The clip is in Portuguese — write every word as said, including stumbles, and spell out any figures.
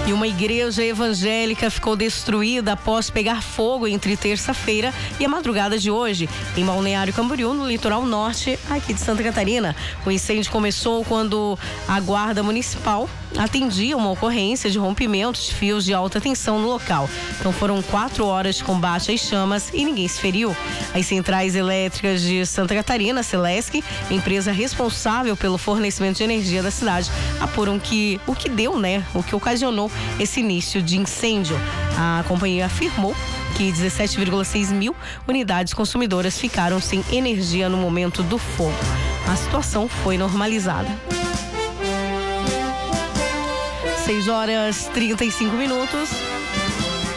E uma igreja evangélica ficou destruída após pegar fogo entre terça-feira e a madrugada de hoje, em Balneário Camboriú, no litoral norte aqui de Santa Catarina. O incêndio começou quando a Guarda Municipal atendia uma ocorrência de rompimento de fios de alta tensão no local. Então foram quatro horas de combate às chamas e ninguém se feriu. As centrais elétricas de Santa Catarina, Celesc, empresa responsável pelo fornecimento de energia da cidade, apuram que o que deu, né, o que ocasionou esse início de incêndio. A companhia afirmou que dezessete vírgula seis mil unidades consumidoras ficaram sem energia no momento do fogo. A situação foi normalizada. seis horas e trinta e cinco minutos.